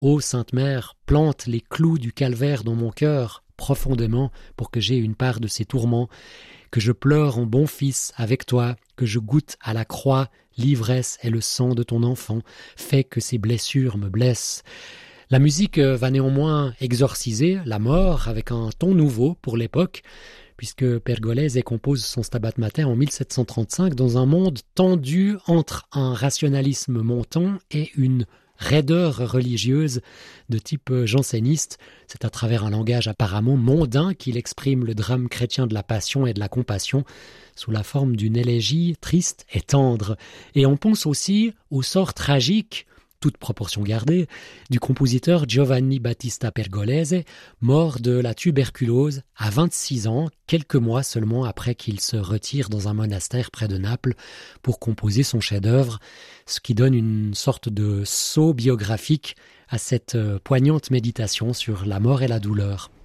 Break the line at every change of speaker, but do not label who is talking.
Ô Sainte Mère, plante les clous du calvaire dans mon cœur profondément pour que j'aie une part de ces tourments, que je pleure en bon fils avec toi, que je goûte à la croix l'ivresse et le sang de ton enfant, fais que ces blessures me blessent. La musique va néanmoins exorciser la mort avec un ton nouveau pour l'époque, puisque Pergolese compose son Stabat Mater en 1735 dans un monde tendu entre un rationalisme montant et une raideur religieuse de type janséniste. C'est à travers un langage apparemment mondain qu'il exprime le drame chrétien de la passion et de la compassion sous la forme d'une élégie triste et tendre. Et on pense aussi au sort tragique, toute proportion gardée, du compositeur Giovanni Battista Pergolese, mort de la tuberculose à 26 ans, quelques mois seulement après qu'il se retire dans un monastère près de Naples pour composer son chef-d'œuvre, ce qui donne une sorte de saut biographique à cette poignante méditation sur la mort et la douleur.